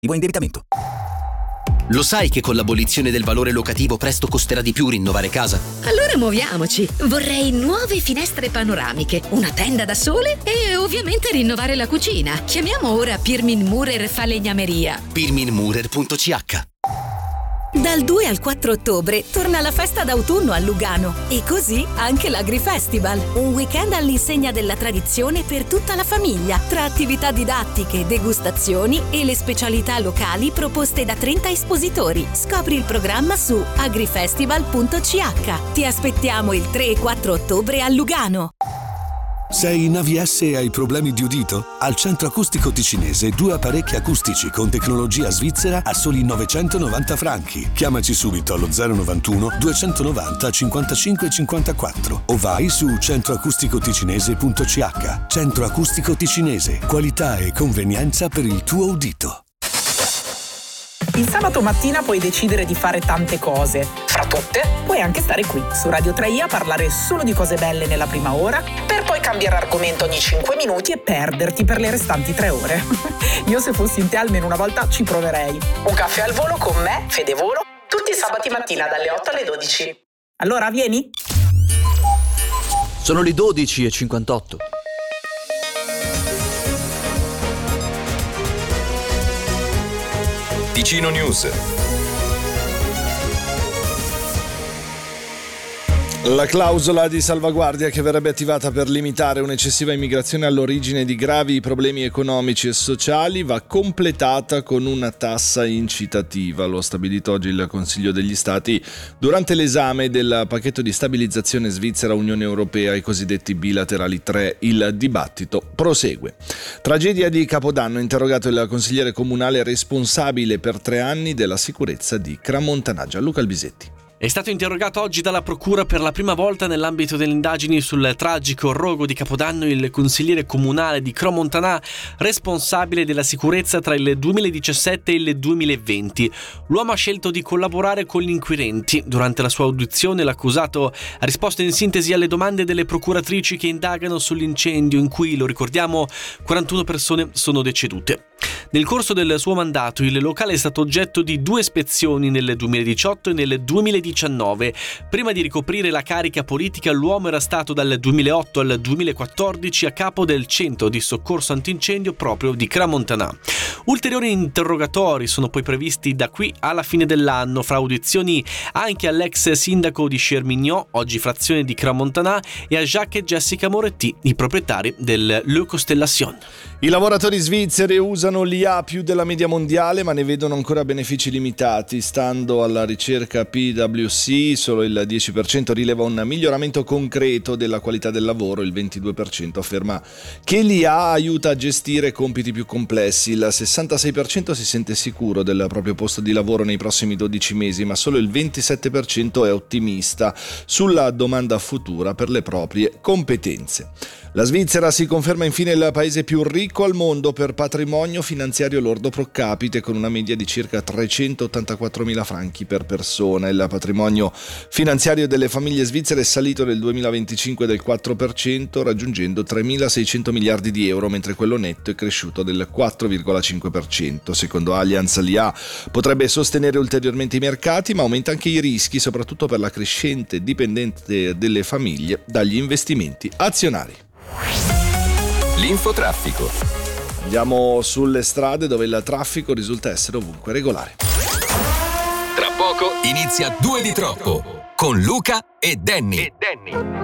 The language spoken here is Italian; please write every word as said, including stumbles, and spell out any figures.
di buon indebitamento. Lo sai che con l'abolizione del valore locativo presto costerà di più rinnovare casa? Allora muoviamoci. Vorrei nuove finestre panoramiche, una tenda da sole e ovviamente rinnovare la cucina. Chiamiamo ora Pirmin Murer Falegnameria. pirmin murer punto c h. Dal due al quattro ottobre torna la festa d'autunno a Lugano e così anche l'Agrifestival, un weekend all'insegna della tradizione per tutta la famiglia, tra attività didattiche, degustazioni e le specialità locali proposte da trenta espositori. Scopri il programma su agrifestival punto c h. Ti aspettiamo il tre e quattro ottobre a Lugano. Sei in A V S e hai problemi di udito? Al Centro Acustico Ticinese due apparecchi acustici con tecnologia svizzera a soli novecentonovanta franchi. Chiamaci subito allo zero novantuno duecentonovanta cinquantacinque cinquantaquattro o vai su centro acustico ticinese punto c h. Centro Acustico Ticinese, qualità e convenienza per il tuo udito. Il sabato mattina puoi decidere di fare tante cose. Fra tutte, puoi anche stare qui, su Radio tre i a parlare solo di cose belle nella prima ora, per poi cambiare argomento ogni cinque minuti e perderti per le restanti tre ore. Io se fossi in te almeno una volta ci proverei. Un caffè al volo con me, Fede Volo, tutti i sabati mattina dalle otto alle dodici. Allora, vieni? Sono le dodici e cinquantotto. Ticino News. La clausola di salvaguardia che verrebbe attivata per limitare un'eccessiva immigrazione all'origine di gravi problemi economici e sociali va completata con una tassa incitativa. Lo ha stabilito oggi il Consiglio degli Stati durante l'esame del pacchetto di stabilizzazione Svizzera Unione Europea, i cosiddetti bilaterali tre. Il dibattito prosegue. Tragedia di Capodanno, interrogato il consigliere comunale responsabile per tre anni della sicurezza di Cramontanà, Gianluca Albisetti. È stato interrogato oggi dalla Procura per la prima volta nell'ambito delle indagini sul tragico rogo di Capodanno il consigliere comunale di Cramontanà, responsabile della sicurezza tra il duemiladiciassette e il duemilaventi. L'uomo ha scelto di collaborare con gli inquirenti. Durante la sua audizione l'accusato ha risposto in sintesi alle domande delle procuratrici che indagano sull'incendio in cui, lo ricordiamo, quarantuno persone sono decedute. Nel corso del suo mandato il locale è stato oggetto di due ispezioni nel duemiladiciotto e nel duemiladiciannove. Prima di ricoprire la carica politica l'uomo era stato dal duemilaotto al duemilaquattordici a capo del centro di soccorso antincendio proprio di Cramontanà. Ulteriori interrogatori sono poi previsti da qui alla fine dell'anno, fra audizioni anche all'ex sindaco di Chermignon, oggi frazione di Cramontanà, e a Jacques e Jessica Moretti, i proprietari del Le Constellation. I lavoratori svizzeri usano l'I A più della media mondiale, ma ne vedono ancora benefici limitati. Stando alla ricerca P W C, solo il dieci per cento rileva un miglioramento concreto della qualità del lavoro, il ventidue per cento afferma che l'I A aiuta a gestire compiti più complessi, il sessantasei per cento si sente sicuro del proprio posto di lavoro nei prossimi dodici mesi, ma solo il ventisette per cento è ottimista sulla domanda futura per le proprie competenze. La Svizzera si conferma infine il paese più ricco al mondo per patrimonio finanziario lordo pro capite, con una media di circa trecentottantaquattromila franchi per persona. Il patrimonio finanziario delle famiglie svizzere è salito nel duemilaventicinque del quattro per cento, raggiungendo tremilaseicento miliardi di euro, mentre quello netto è cresciuto del quattro virgola cinque per cento. Secondo Allianz, l'I A potrebbe sostenere ulteriormente i mercati, ma aumenta anche i rischi, soprattutto per la crescente dipendenza delle famiglie dagli investimenti azionari. L'infotraffico. Andiamo sulle strade dove il traffico risulta essere ovunque regolare. Tra poco inizia Due di Troppo con Luca e Danny. E Danny.